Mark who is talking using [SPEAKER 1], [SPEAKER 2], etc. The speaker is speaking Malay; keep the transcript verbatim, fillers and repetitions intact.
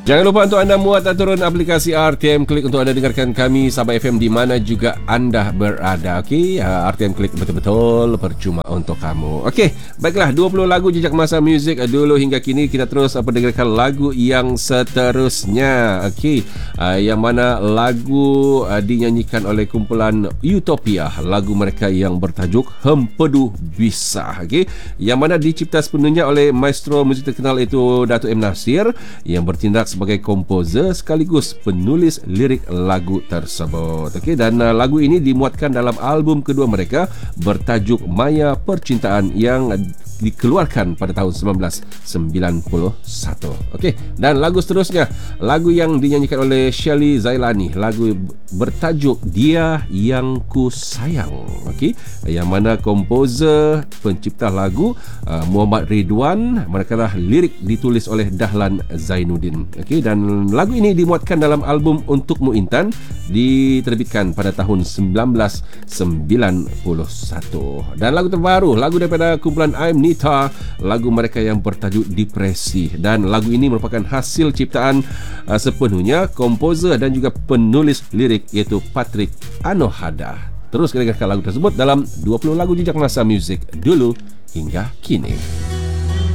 [SPEAKER 1] Jangan lupa untuk anda muat dan turun aplikasi R T M Klik untuk anda dengarkan kami Sabah F M di mana juga anda berada. Okey, uh, R T M Klik betul-betul percuma untuk kamu. Okey, baiklah, dua puluh lagu jejak masa muzik dulu hingga kini. Kita terus apa dengarkan lagu yang seterusnya. Okey, uh, yang mana lagu uh, dinyanyikan oleh kumpulan Utopia. Lagu mereka yang bertajuk Hempedu Bisa. Okey, yang mana dicipta sepenuhnya oleh maestro muzik terkenal itu Datuk M Nasir yang bertindak sebagai komposer sekaligus penulis lirik lagu tersebut. Okey, dan uh, lagu ini dimuatkan dalam album kedua mereka bertajuk Maya Percintaan yang dikeluarkan pada tahun sembilan belas sembilan puluh satu. Okey, dan lagu seterusnya, lagu yang dinyanyikan oleh Shelly Zailani, lagu bertajuk Dia Yang Ku Sayang. Okey, yang mana komposer pencipta lagu uh, Muhammad Ridwan, manakala lirik ditulis oleh Dahlan Zainuddin. Okey, dan lagu ini dimuatkan dalam album Untukmu Intan, diterbitkan pada tahun sembilan belas sembilan puluh satu. Dan lagu terbaru, lagu daripada kumpulan I'm Nita, lagu mereka yang bertajuk Depresi, dan lagu ini merupakan hasil ciptaan uh, sepenuhnya komposer dan juga penulis lirik iaitu Patrick Anohada. Terus kita dengarkan lagu tersebut dalam dua puluh lagu jejak masa muzik dulu hingga kini.